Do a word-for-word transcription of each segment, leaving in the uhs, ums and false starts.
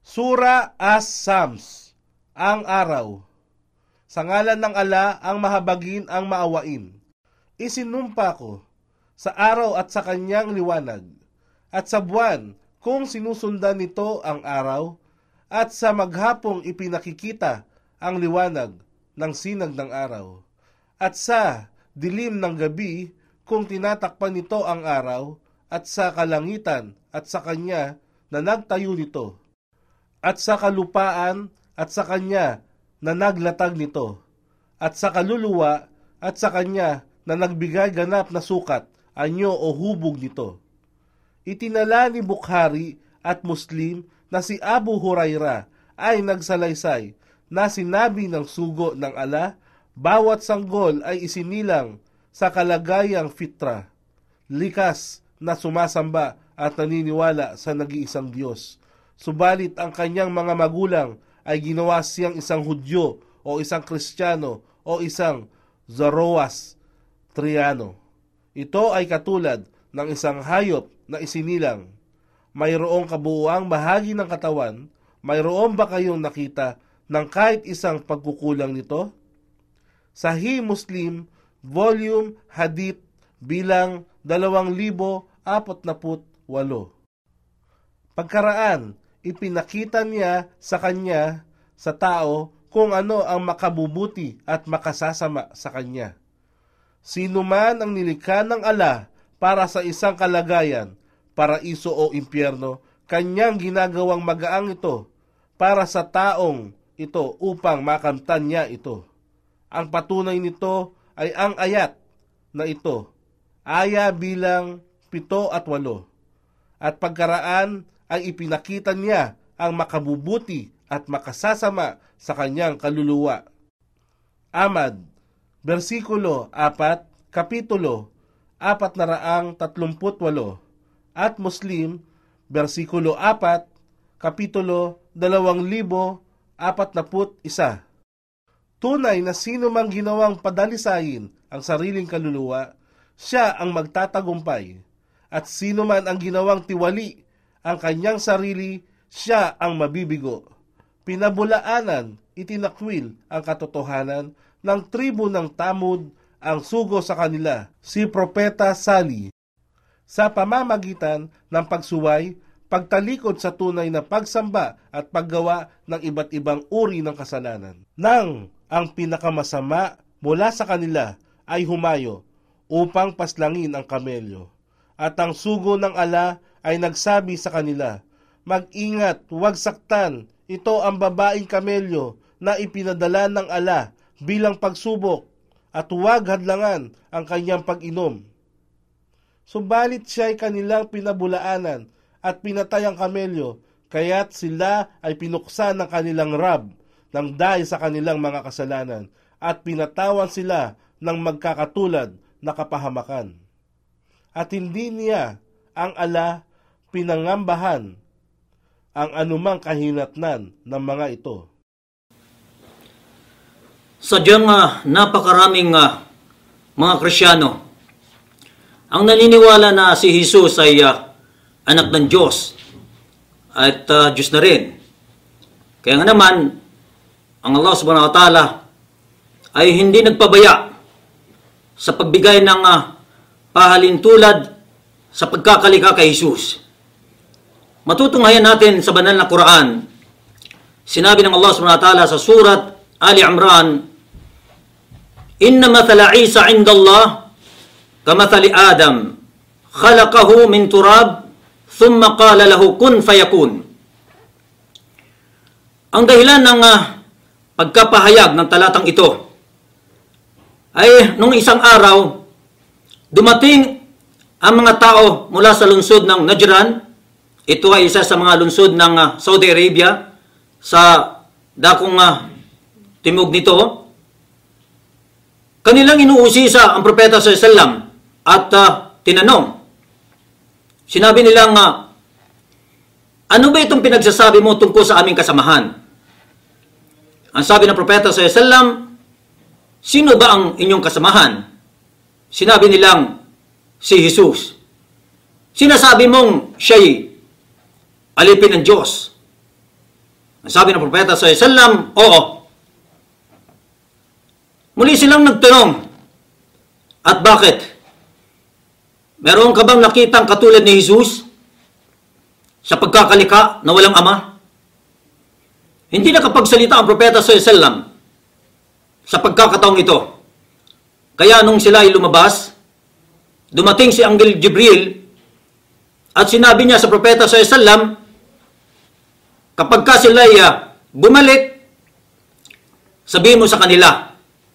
Sura As-Sams, ang araw. Sa ngalan ng Ala, ang mahabagin, ang maawain. Isinumpa ko sa araw at sa kanyang liwanag, at sa buwan kung sinusundan nito ang araw, at sa maghapong ipinakikita ang liwanag ng sinag ng araw, at sa dilim ng gabi kung tinatakpan nito ang araw, at sa kalangitan at sa kanya na nagtayo nito, at sa kalupaan at sa kanya na naglatag nito, at sa kaluluwa at sa kanya na nagbigay ganap na sukat, anyo o hubog nito. Itinala ni Bukhari at Muslim na si Abu Huraira ay nagsalaysay na sinabi ng sugo ng Ala, bawat sanggol ay isinilang sa kalagayang fitra, likas na sumasamba at naniniwala sa nag-iisang Diyos. Subalit ang kanyang mga magulang ay ginawa siyang isang Hudyo o isang Kristiyano o isang Zoroastriano. Ito ay katulad ng isang hayop na isinilang. Mayroong kabuuang bahagi ng katawan, mayroon ba kayong nakita ng kahit isang pagkukulang nito? Sahih Muslim, Volume Hadith, bilang dalawang libo apat na put walo. Pagkaraan, ipinakita niya sa kanya, sa tao, kung ano ang makabubuti at makasasama sa kanya. Sino man ang nilikha ng Ala para sa isang kalagayan, paraiso o impyerno, kanyang ginagawang magaang ito para sa taong ito upang makamtan niya ito. Ang patunay nito ay ang ayat na ito, aya bilang pito at walo. At pagkaraan ay ipinakita niya ang makabubuti at makasasama sa kanyang kaluluwa. Ahmad, versikulo apat, kapitulo apat na raang tatlumput walo, at Muslim, versikulo apat, kapitulo dalawang libo apat na put isa. Tunay na sino mang ginawang padalisayin ang sariling kaluluwa, siya ang magtatagumpay, at sino man ang ginawang tiwali ang kanyang sarili, siya ang mabibigo. Pinabulaanan, itinakwil ang katotohanan ng tribo ng Tamud, ang sugo sa kanila, si Propeta Sali, sa pamamagitan ng pagsuway, pagtalikod sa tunay na pagsamba at paggawa ng iba't ibang uri ng kasalanan. Nang ang pinakamasama mula sa kanila ay humayo upang paslangin ang kamelyo, at ang sugo ng Ala ay nagsabi sa kanila, mag-ingat, huwag saktan, ito ang babaeng kamelyo na ipinadala ng Ala bilang pagsubok, at huwag hadlangan ang kanyang pag-inom. Subalit siya'y kanilang pinabulaanan at pinatay ang kamelyo, kaya't sila ay pinuksan ng kanilang Rab ng dahil sa kanilang mga kasalanan, at pinatawan sila ng magkakatulad na kapahamakan. At hindi niya ang Ala pinangambahan ang anumang kahinatnan ng mga ito. Sadyang uh, napakaraming uh, mga Kristyano ang naniniwala na si Jesus ay uh, anak ng Diyos at uh, Diyos na rin. Kaya nga naman, ang Allah subhanahu wa ta'ala ay hindi nagpabaya sa pagbigay ng uh, pahalintulad sa pagkakalikha kay Jesus. Matutunghayan natin sa banal na Quran, sinabi ng Allah subhanahu wa ta'ala sa surat Ali Imran, inna mathala Isa inda Allah kamathali Adam, khalaqahu min turab, thumma qala lahu kun fayakun. Ang dahilan ng uh, pagkapahayag ng talatang ito ay nung isang araw, dumating ang mga tao mula sa lungsod ng Najran. Ito ay isa sa mga lungsod ng uh, Saudi Arabia, sa dakong uh, timog nito. Kanilang inuusisa ang propeta sallallahu alaihi wasallam at uh, tinanong. Sinabi nilang, uh, ano ba itong pinagsasabi mo tungkol sa aming kasamahan? Ang sabi ng propeta sallallahu alaihi wasallam, sino ba ang inyong kasamahan? Sinabi nilang, si Jesus. Sinasabi mong siya'y alipin ng Diyos. Sabi ng propeta sallallahu alaihi wasallam, oo. Muli silang nagtanong, at bakit? Meron ka bang nakitang katulad ni Jesus sa pagkakalika na walang ama? Hindi nakapagsalita ang propeta sallallahu alaihi wasallam sa pagkakataong ito. Kaya nung sila ay lumabas, dumating si Anghel Jibril at sinabi niya sa propeta sallallahu alaihi wasallam, kapag ka sila ay uh, bumalik, sabihin mo sa kanila,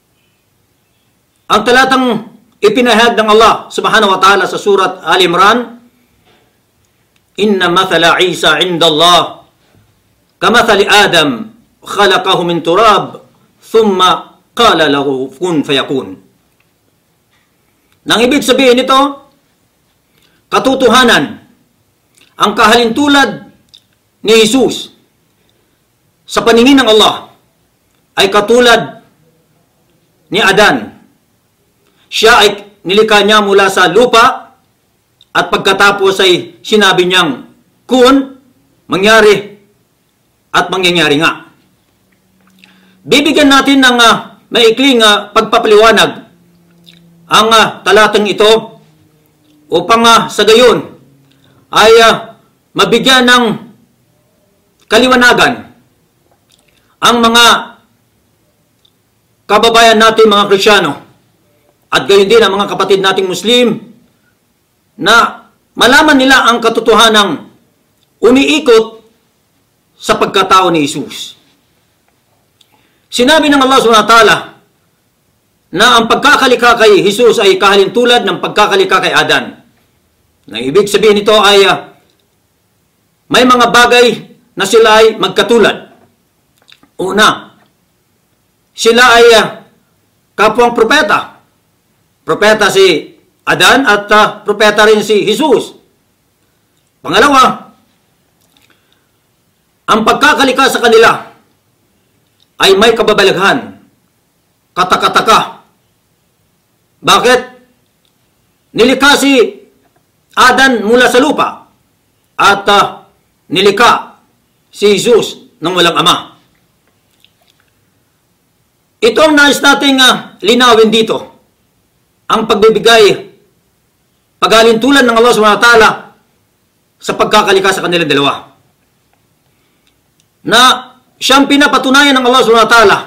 ang talatang ipinahayag ng Allah subhanahu wa ta'ala sa surat Al-Imran, inna mathala Isa inda Allah kamathali Adam khalaqahu min turab thumma qala lahu kun fayakun. Nang ibig sabihin nito, katotohanan, ang kahalintulad ni Jesus sa paningin ng Allah ay katulad ni Adan. Siya ay nilikha niya mula sa lupa at pagkatapos ay sinabi niyang kun, mangyari at mangyayari nga. Bibigyan natin ng uh, maikling uh, pagpapaliwanag ang uh, talatang ito upang uh, sa gayon ay uh, mabigyan ng kaliwanagan ang mga kababayan natin, mga Kristiyano, at gayon din ang mga kapatid nating Muslim, na malaman nila ang katotohanang umiikot sa pagkatao ni Jesus. Sinabi ng Allah subhanahu wa ta'ala na ang pagkakalika kay Jesus ay kahalintulad ng pagkakalika kay Adan. Na ibig sabihin nito ay uh, may mga bagay na sila ay magkatulad. Una, sila ay uh, kapwang propeta. Propeta si Adan at uh, propeta rin si Jesus. Pangalawa, ang pagkakalika sa kanila ay may kababalaghan, katakataka. Bakit? Nilikha si Adan mula sa lupa at uh, nilikha si Jesus ng walang ama. Ito ang nais nating uh, linawin dito. Ang pagbibigay, paghalintulan ng Allah subhanahu wa ta'ala sa pagkakalika sa kanilang dalawa. Na siyang pinapatunayan ng Allah subhanahu wa ta'ala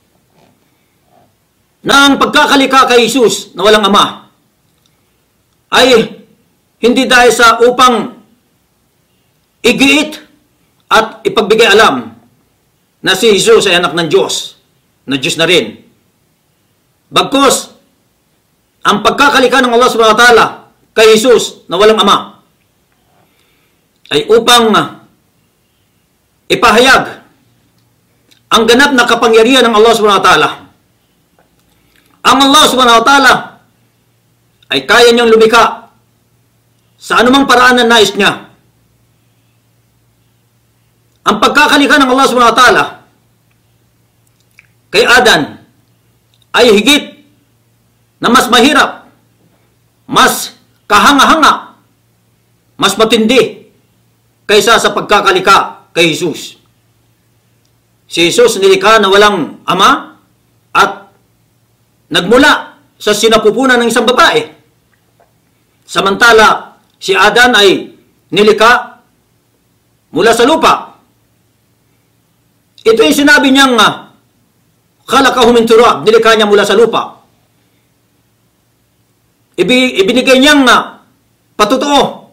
na ang pagkakalika kay Jesus na walang ama ay hindi dahil sa upang igiit at ipagbigay alam na si Jesus ay anak ng Diyos, na Diyos na rin. Bagkus, ang pagkakalika ng Allah subhanahu wa ta'ala kay Jesus na walang ama ay upang ipahayag ang ganap na kapangyarihan ng Allah subhanahu wa ta'ala. Ang Allah subhanahu wa ta'ala ay kaya niyang lumikha sa anumang paraan na nais niya. Ang pagkakalika ng Allah subhanahu wa ta'ala kay Adan ay higit na mas mahirap, mas kahanga-hanga, mas matindi kaysa sa pagkakalika kay Jesus. Si Jesus nilikha na walang ama at nagmula sa sinapupunan ng isang babae. Samantala, si Adan ay nilikha mula sa lupa. Ito yung sinabi niyang uh, khalaqahu min turab, nilikha niya mula sa lupa. Ibi, ibinigay niyang uh, patotoo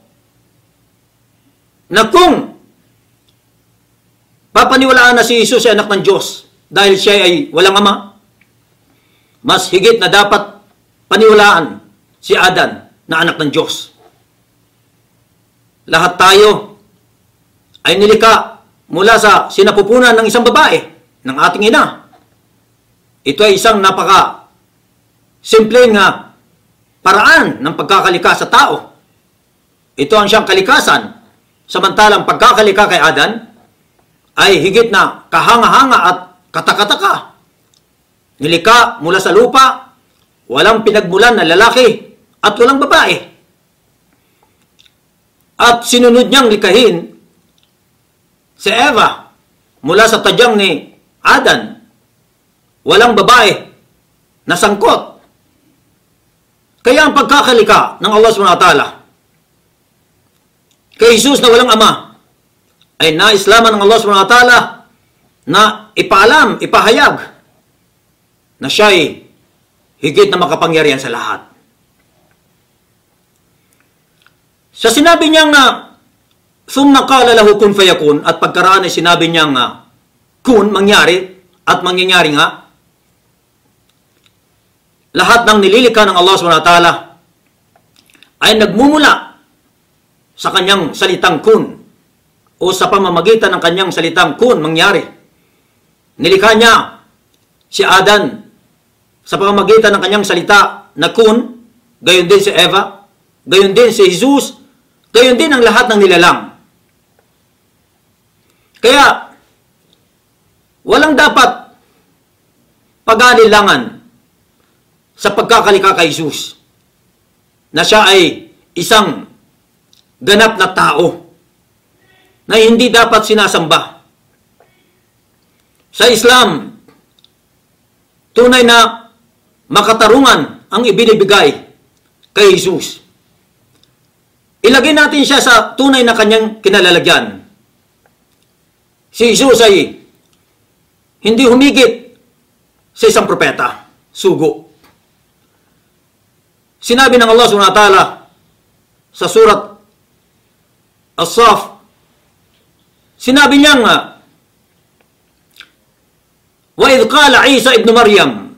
na kung papaniwalaan na si Jesus ay anak ng Diyos dahil siya ay walang ama, mas higit na dapat paniwalaan si Adan na anak ng Diyos. Lahat tayo ay nilikha mula sa sinapupunan ng isang babae, ng ating ina. Ito ay isang napaka simpleng uh, paraan ng pagkakalika sa tao. Ito ang siyang kalikasan. Samantalang pagkakalika kay Adan ay higit na kahanga-hanga at katakataka. Nilikha mula sa lupa, walang pinagmulan na lalaki at walang babae. At sinunod niyang likahin si Eva mula sa tadyang ni Adan, walang babae na sangkot. Kaya ang pagkakalika ng Allah subhanahu wa ta'ala kay Jesus na walang ama ay naislaman ng Allah subhanahu wa ta'ala na ipaalam, ipahayag na siya ay higit na makapangyarihan sa lahat. Sa sinabi niyang na thumma qala lahu kun fayakun, at pagkaraan ay sinabi niyang uh, kun, mangyari, at mangyayari nga, lahat ng nililikha ng Allah subhanahu wa ta'ala ay nagmumula sa kanyang salitang kun, o sa pamamagitan ng kanyang salitang kun, mangyari. Nilikha niya si Adan sa pamamagitan ng kanyang salita na kun, gayon din si Eva, gayon din si Jesus, gayon din ang lahat ng nilalang. Kaya, walang dapat pag-aalilangan sa pagkakalika kay Jesus na siya ay isang ganap na tao na hindi dapat sinasamba. Sa Islam, tunay na makatarungan ang ibinibigay kay Jesus. Ilagay natin siya sa tunay na kanyang kinalalagyan. Si Jesus ay hindi humigit sa isang propeta, sugo. Sinabi ng Allah subhanahu wa ta'ala sa surat As-Saf, sinabi niya nga, wa idh qala Isa ibn Maryam,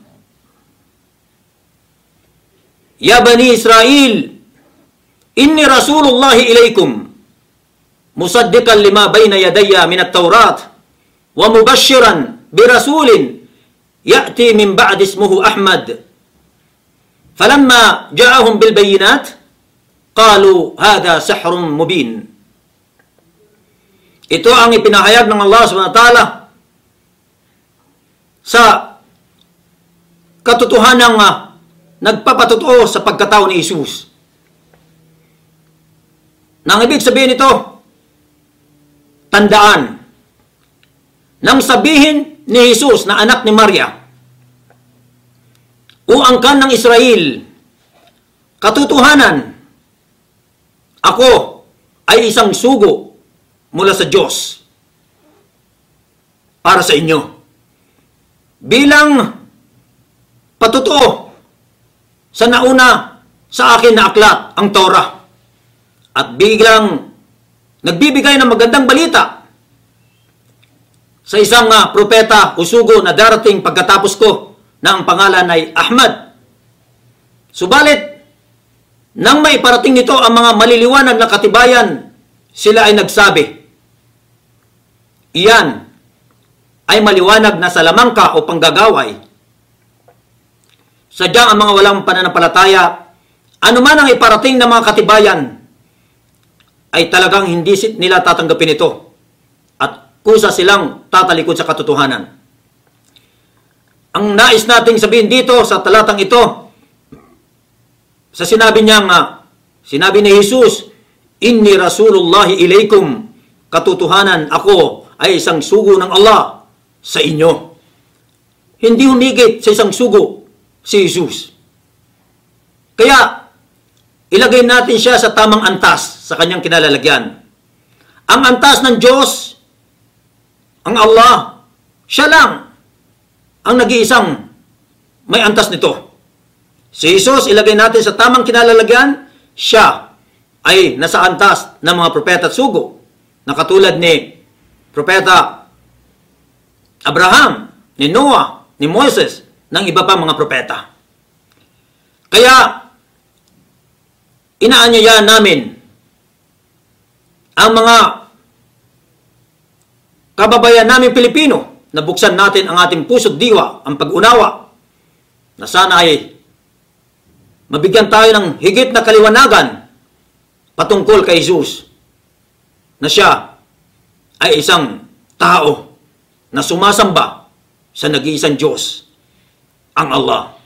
ya bani Israel, inni rasulullahi ilaykum, musaddiqan lima bayna yadayya min at-Taurat, wa mubashiran birasulin ya'ti min ba'di ismuhu Ahmad. Falamma ja'ahum bil bayinat, qalu hadha sihrun mubin. Ito ang ipinahayag ng Allah subhanahu wa ta'ala sa katotohanang uh, nagpapatotoo sa pagkatao ni Jesus. Nang ibig sabihin ito, tandaan, nang sabihin ni Jesus na anak ni Maria, o angkan ng Israel, katotohanan, ako ay isang sugo mula sa Diyos para sa inyo. Bilang patotoo sa nauna sa akin na aklat, ang Torah, at biglang nagbibigay ng magandang balita sa isang uh, propeta o sugo na darating pagkatapos ko na ang pangalan ay Ahmad. Subalit, nang may parating nito ang mga maliliwanag na katibayan, sila ay nagsabi, iyan ay maliwanag na salamangka o panggagaway. Sadyang ang mga walang pananampalataya, anuman ang iparating ng mga katibayan, ay talagang hindi nila tatanggapin ito at kusa silang tatalikod sa katotohanan. Ang nais nating sabihin dito sa talatang ito, sa sinabi niya nga, sinabi ni Jesus, inni rasulullahi ilaykum, katotohanan ako ay isang sugo ng Allah sa inyo. Hindi humigit sa isang sugo si Jesus. Kaya, ilagay natin siya sa tamang antas sa kanyang kinalalagyan. Ang antas ng Diyos, ang Allah, siya lang ang nag-iisang may antas nito. Si Jesus, ilagay natin sa tamang kinalalagyan, siya ay nasa antas ng mga propeta at sugo, na katulad ni Propeta Abraham, ni Noah, ni Moses, ng iba pa mga propeta. Kaya, inaanyayahan namin ang mga kababayan namin Pilipino na buksan natin ang ating puso't diwa, ang pag-unawa, na sana ay mabigyan tayo ng higit na kaliwanagan patungkol kay Jesus, na siya ay isang tao na sumasamba sa nag-iisang Diyos, ang Allah.